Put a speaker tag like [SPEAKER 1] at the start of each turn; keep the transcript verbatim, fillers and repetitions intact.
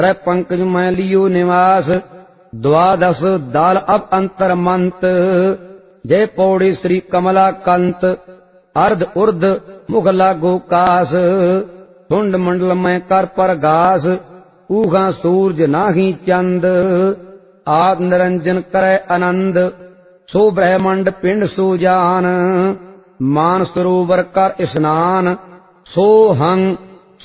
[SPEAKER 1] त्रै पंकज मैं लियो निवास, द्वादश दाल अब अंतर मंत। जय पौड़ी श्री कमला कंत, अर्ध उर्ध मुख लागो कास। सुंड मंडल में कर पर घास, ऊघा सूरज नाही चंद। आद निरंजन करे आनंद, सो ब्रह्मंड पिंड सो जान। मान सरोवर कर स्नान, सो हंग